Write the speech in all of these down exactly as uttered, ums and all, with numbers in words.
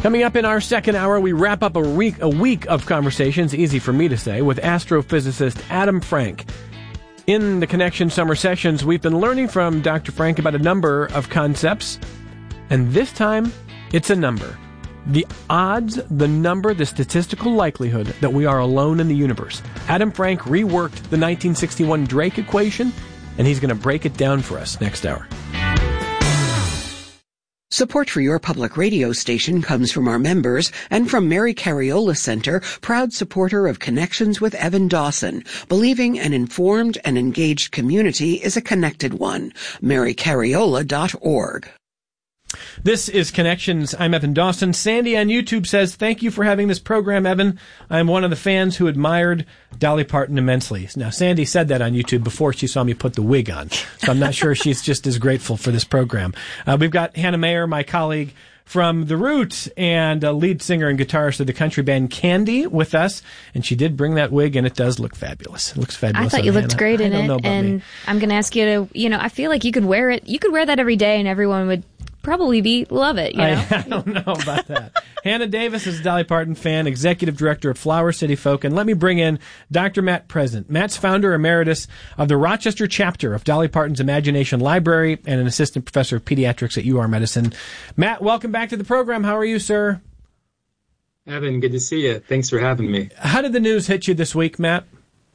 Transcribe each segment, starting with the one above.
Coming up in our second hour, we wrap up a week, a week of conversations, easy for me to say, with astrophysicist Adam Frank. In the Connection Summer Sessions, we've been learning from Doctor Frank about a number of concepts, and this time, it's a number. The odds, the number, the statistical likelihood that we are alone in the universe. Adam Frank reworked the nineteen sixty-one Drake equation, and he's going to break it down for us next hour. Support for your public radio station comes from our members and from Mary Cariola Center, proud supporter of Connections with Evan Dawson, believing an informed and engaged community is a connected one. mary cariola dot org. This is Connections. I'm Evan Dawson. Sandy on YouTube says, thank you for having this program, Evan. I'm one of the fans who admired Dolly Parton immensely. Now, Sandy said that on YouTube before she saw me put the wig on, so I'm not sure she's just as grateful for this program. Uh, we've got Hannah Mayer, my colleague from The Roots, and a lead singer and guitarist of the country band Candy with us, and she did bring that wig, and it does look fabulous. It looks fabulous. I thought you Hannah. looked great in it, and me. I'm going to ask you to, you know, I feel like you could wear it. You could wear that every day, and everyone would probably be love it, you know? I, I don't know about that. Hannah Davis is a Dolly Parton fan, executive director of Flower City Folk, and let me bring in Doctor Matt Present. Matt's founder emeritus of the Rochester chapter of Dolly Parton's Imagination Library and an assistant professor of pediatrics at U R Medicine. Matt, welcome back to the program. How are you, sir? Evan, good to see you. Thanks for having me. How did the news hit you this week, Matt?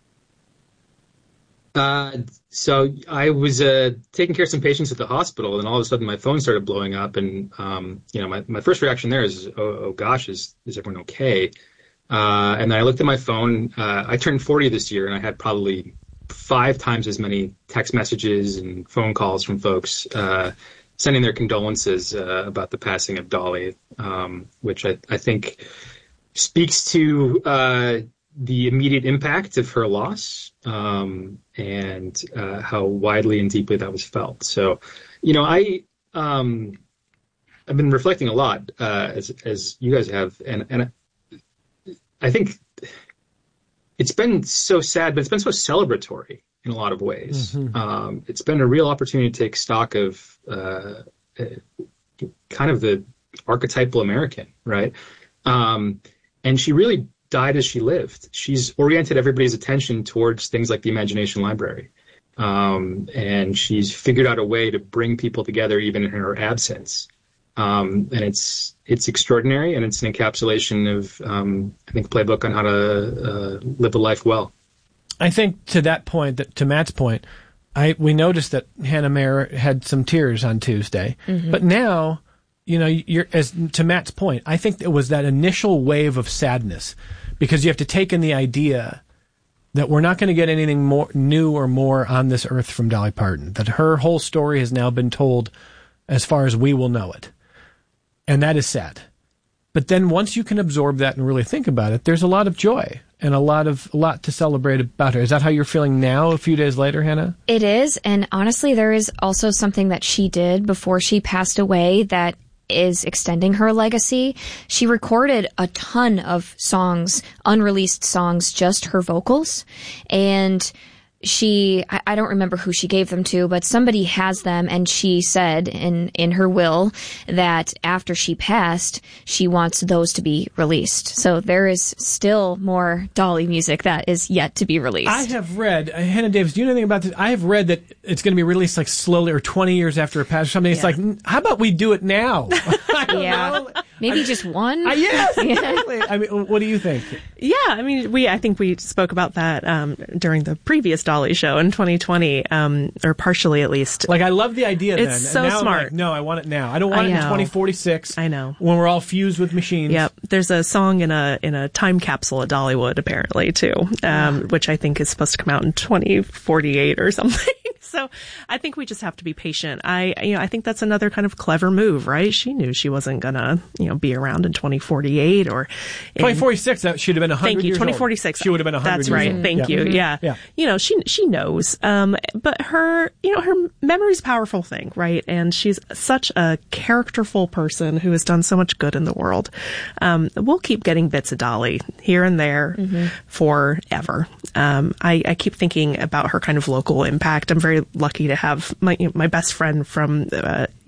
Uh, so I was uh, taking care of some patients at the hospital, and all of a sudden my phone started blowing up. And um, you know, my, my first reaction there is, "Oh, oh gosh, is is everyone okay?" Uh, and then I looked at my phone. Uh, I turned forty this year, and I had probably five times as many text messages and phone calls from folks uh, sending their condolences uh, about the passing of Dolly, um, which I, I think speaks to uh, the immediate impact of her loss. Um, and uh, how widely and deeply that was felt. So, you know, I um, I've been reflecting a lot uh, as as you guys have, and and I think it's been so sad, but it's been so celebratory in a lot of ways. Mm-hmm. Um, it's been a real opportunity to take stock of uh, kind of the archetypal American, right? Um, and she really died as she lived. She's oriented everybody's attention towards things like the Imagination Library. Um, and she's figured out a way to bring people together even in her absence. Um, and it's it's extraordinary, and it's an encapsulation of, um, I think, a playbook on how to uh, live a life well. I think to that point, that to Matt's point, I we noticed that Hannah Mayer had some tears on Tuesday. Mm-hmm. But now, you know, you're, as to Matt's point, I think it was that initial wave of sadness, because you have to take in the idea that we're not going to get anything more new or more on this earth from Dolly Parton, that her whole story has now been told as far as we will know it. And that is sad. But then once you can absorb that and really think about it, there's a lot of joy and a lot of a lot to celebrate about her. Is that how you're feeling now, a few days later, Hannah? It is. And honestly, there is also something that she did before she passed away that is extending her legacy. She recorded a ton of songs, unreleased songs, just her vocals. And she, I, I don't remember who she gave them to, but somebody has them, and she said in, in her will that after she passed, she wants those to be released. So there is still more Dolly music that is yet to be released. I have read, uh, Hannah Davis, do you know anything about this? I have read that it's going to be released like slowly or twenty years after her passing or something. It's yeah. like, how about we do it now? I don't yeah. know. Maybe I, just one? Uh, yes, exactly. I mean, what do you think? Yeah, I mean, we I think we spoke about that um, during the previous Dolly show in twenty twenty, um, or partially at least. Like, I love the idea then. It's so now smart. Like, no, I want it now. I don't want I it know. in twenty forty-six. I know. When we're all fused with machines. Yep. There's a song in a in a time capsule at Dollywood, apparently, too, um, which I think is supposed to come out in twenty forty-eight or something. So I think we just have to be patient. I, you know, I think that's another kind of clever move, right? She knew she wasn't gonna, you know, be around in twenty forty-eight or in, twenty forty-six. That should have been a hundred. Thank you. years twenty forty-six. Old. She would have been a hundred. That's right. Old. Thank yeah. you. Mm-hmm. Yeah. yeah. You know, she she knows. Um, but her, you know, her memory's a powerful thing, right? And she's such a characterful person who has done so much good in the world. Um, we'll keep getting bits of Dolly here and there mm-hmm. forever. Um, I, I keep thinking about her kind of local impact. I'm very lucky to have my you know, my best friend from uh,